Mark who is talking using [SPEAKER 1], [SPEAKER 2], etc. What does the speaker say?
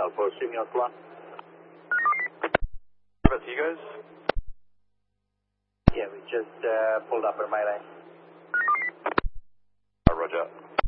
[SPEAKER 1] Outpost Signal Squad.
[SPEAKER 2] That's you guys?
[SPEAKER 1] Yeah, we just pulled up in my lane.
[SPEAKER 2] Roger.